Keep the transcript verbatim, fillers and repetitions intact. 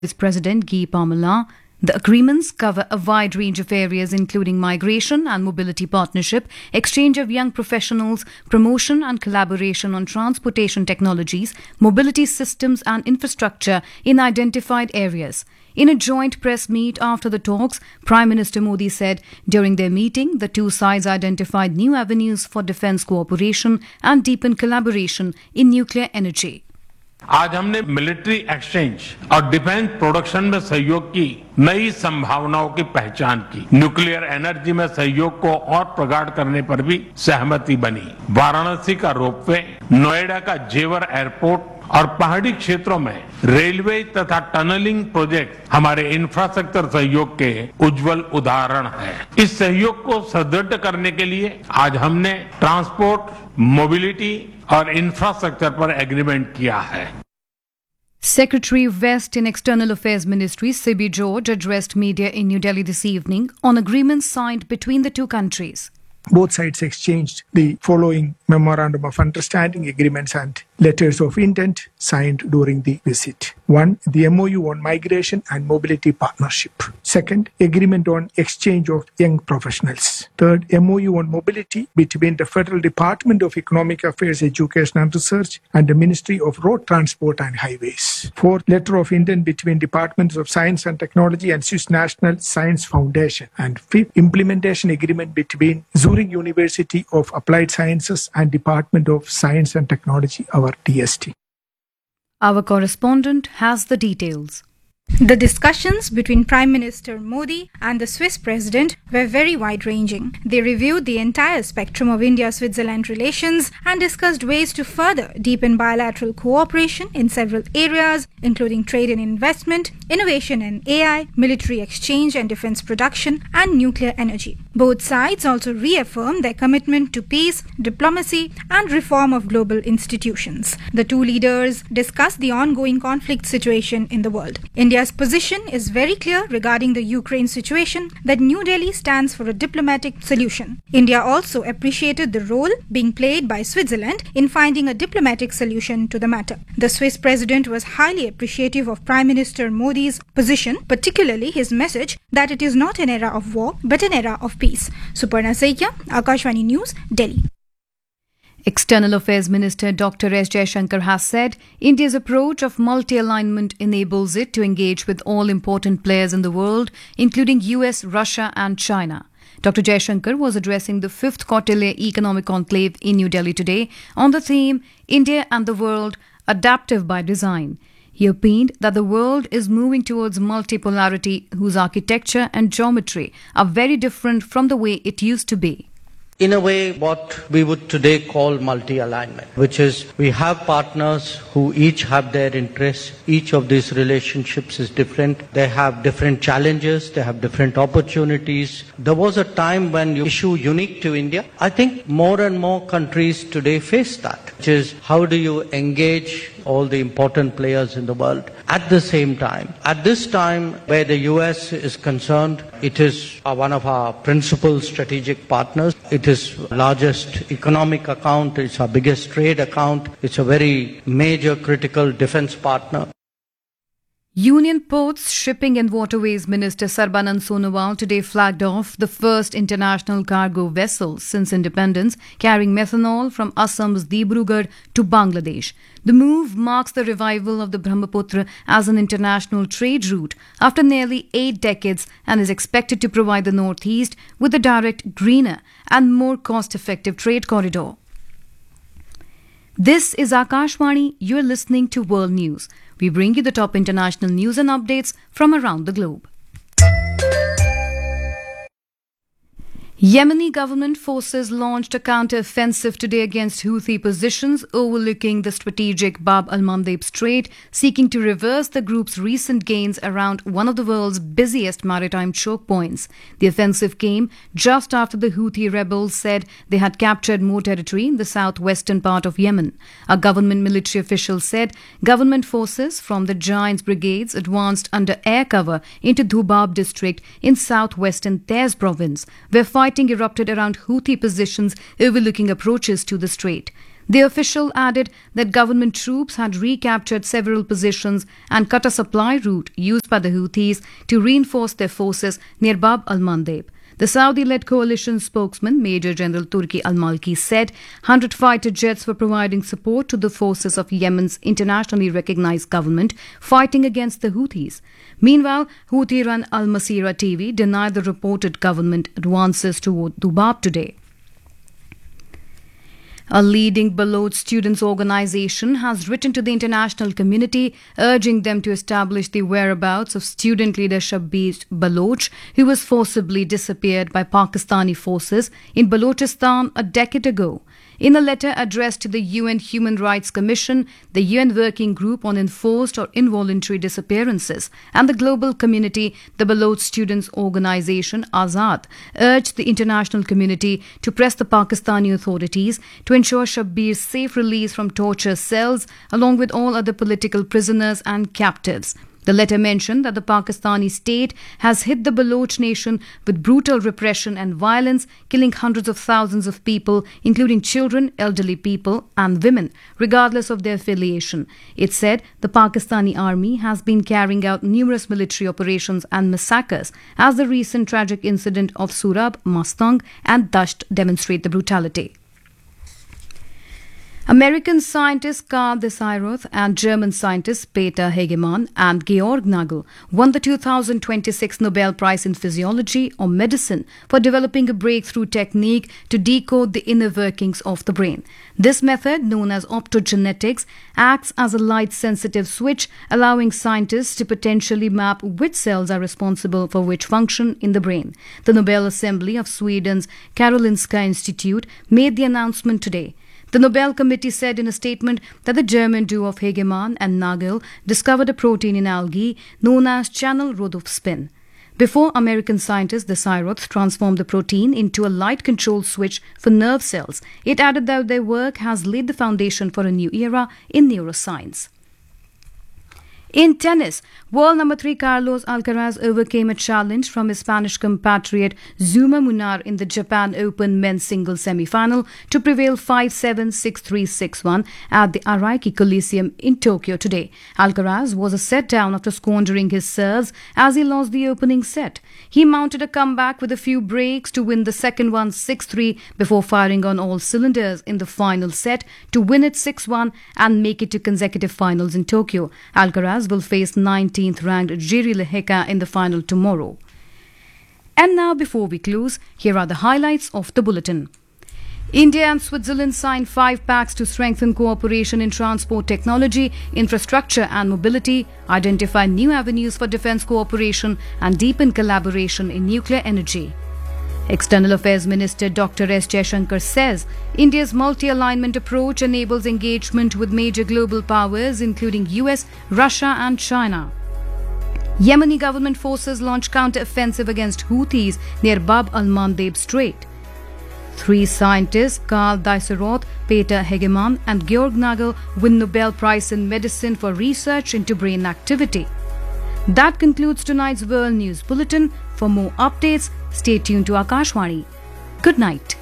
Vice President Guy Parmelin. The agreements cover a wide range of areas including migration and mobility partnership, exchange of young professionals, promotion and collaboration on transportation technologies, mobility systems and infrastructure in identified areas. In a joint press meet after the talks, Prime Minister Modi said during their meeting the two sides identified new avenues for defence cooperation and deepened collaboration in nuclear energy. आज हमने military exchange और defence production में सहयोग की नई संभावनाओं की पहचान की। न्यूक्लियर एनर्जी में सहयोग को और प्रगाढ़ करने पर भी सहमति बनी। वाराणसी का रोपवे, नोएडा का जेवर एयरपोर्ट और पहाड़ी क्षेत्रों में रेलवे तथा टनलिंग प्रोजेक्ट हमारे इंफ्रास्ट्रक्चर सहयोग के उज्जवल उदाहरण हैं। इस सहयोग को सुदृढ़ करने के लिए आज हमने ट्रांसपोर्ट, मोबिलिटी और इंफ्रास्ट्रक्चर पर एग्रीमेंट किया है। Secretary West in External Affairs Ministry Sibi George addressed media in New Delhi this evening on agreements signed between the two countries. Both sides exchanged the following Memorandum of Understanding agreements and letters of intent signed during the visit. One, the M O U on Migration and Mobility Partnership. Second, Agreement on Exchange of Young Professionals. Third, M O U on Mobility between the Federal Department of Economic Affairs, Education and Research and the Ministry of Road Transport and Highways. Fourth, Letter of Intent between Departments of Science and Technology and Swiss National Science Foundation. And fifth, Implementation Agreement between Zurich University of Applied Sciences and Department of Science and Technology, our D S T. Our correspondent has the details. The discussions between Prime Minister Modi and the Swiss President were very wide-ranging. They reviewed the entire spectrum of India-Switzerland relations and discussed ways to further deepen bilateral cooperation in several areas, including trade and investment, innovation and A I, military exchange and defense production, and nuclear energy. Both sides also reaffirmed their commitment to peace, diplomacy, and reform of global institutions. The two leaders discussed the ongoing conflict situation in the world. India's position is very clear regarding the Ukraine situation, that New Delhi stands for a diplomatic solution. India also appreciated the role being played by Switzerland in finding a diplomatic solution to the matter. The Swiss president was highly appreciative of Prime Minister Modi's position, particularly his message that it is not an era of war but an era of peace. Suparna Saikia, Akashvani News, Delhi. External Affairs Minister Doctor S. Jaishankar has said India's approach of multi-alignment enables it to engage with all important players in the world, including U S, Russia and China. Doctor Jaishankar was addressing the fifth Kautilya Economic Conclave in New Delhi today on the theme India and the World, Adaptive by Design. He opined that the world is moving towards multipolarity whose architecture and geometry are very different from the way it used to be. In a way, what we would today call multi-alignment, which is we have partners who each have their interests. Each of these relationships is different. They have different challenges. They have different opportunities. There was a time when you issue unique to India. I think more and more countries today face that, which is how do you engage all the important players in the world at the same time. At this time, where the U S is concerned, it is one of our principal strategic partners. It is largest economic account. It's our biggest trade account. It's a very major critical defense partner. Union Ports, Shipping and Waterways Minister Sarbanand Sonowal today flagged off the first international cargo vessel since independence carrying methanol from Assam's Dibrugarh to Bangladesh. The move marks the revival of the Brahmaputra as an international trade route after nearly eight decades and is expected to provide the Northeast with a direct, greener and more cost-effective trade corridor. This is Akashvani. You are listening to World News. We bring you the top international news and updates from around the globe. Yemeni government forces launched a counter-offensive today against Houthi positions overlooking the strategic Bab al-Mandeb Strait, seeking to reverse the group's recent gains around one of the world's busiest maritime choke points. The offensive came just after the Houthi rebels said they had captured more territory in the southwestern part of Yemen. A government military official said government forces from the Giants Brigades advanced under air cover into Dhubab district in southwestern Taiz province, where fighting erupted around Houthi positions overlooking approaches to the strait. The official added that government troops had recaptured several positions and cut a supply route used by the Houthis to reinforce their forces near Bab al-Mandeb. The Saudi-led coalition spokesman, Major General Turki al-Malki, said one hundred fighter jets were providing support to the forces of Yemen's internationally recognized government fighting against the Houthis. Meanwhile, Houthi-run Al Masira T V denied the reported government advances toward Dubab today. A leading Baloch students' organization has written to the international community urging them to establish the whereabouts of student leader Shabbir Baloch, who was forcibly disappeared by Pakistani forces in Balochistan a decade ago. In a letter addressed to the U N Human Rights Commission, the U N Working Group on Enforced or Involuntary Disappearances, and the global community, the Baloch Students' Organization Azad, urged the international community to press the Pakistani authorities to ensure Shabbir's safe release from torture cells, along with all other political prisoners and captives. The letter mentioned that the Pakistani state has hit the Baloch nation with brutal repression and violence, killing hundreds of thousands of people, including children, elderly people, and women, regardless of their affiliation. It said the Pakistani army has been carrying out numerous military operations and massacres, as the recent tragic incident of Surab, Mustang, and Dasht demonstrate the brutality. American scientist Carl Desairoth and German scientists Peter Hegemann and Georg Nagel won the two thousand twenty-six Nobel Prize in Physiology or Medicine for developing a breakthrough technique to decode the inner workings of the brain. This method, known as optogenetics, acts as a light-sensitive switch, allowing scientists to potentially map which cells are responsible for which function in the brain. The Nobel Assembly of Sweden's Karolinska Institute made the announcement today. The Nobel Committee said in a statement that the German duo of Hegemann and Nagel discovered a protein in algae known as channel rhodopsin. Before, American scientist Desairoth transformed the protein into a light-controlled switch for nerve cells. It added that their work has laid the foundation for a new era in neuroscience. In tennis, world number three Carlos Alcaraz overcame a challenge from his Spanish compatriot Zuma Munar in the Japan Open men's singles semi-final to prevail five seven, six three, six one at the Araiki Coliseum in Tokyo today. Alcaraz was a set down after squandering his serves as he lost the opening set. He mounted a comeback with a few breaks to win the second one six three before firing on all cylinders in the final set to win it six one and make it to consecutive finals in Tokyo. Alcaraz will face nineteenth ranked Jiri Lehecka in the final tomorrow. And now, before we close, here are the highlights of the bulletin. India and Switzerland signed five pacts to strengthen cooperation in transport technology, infrastructure and mobility, identify new avenues for defence cooperation and deepen collaboration in nuclear energy. External Affairs Minister Doctor S. Jaishankar says India's multi-alignment approach enables engagement with major global powers including U S, Russia and China. Yemeni government forces launch counter-offensive against Houthis near Bab al-Mandeb Strait. Three scientists, Carl Desairoth, Peter Hegemann and Georg Nagel, win Nobel Prize in Medicine for research into brain activity. That concludes tonight's World News Bulletin. For more updates, stay tuned to Akashvani. Good night.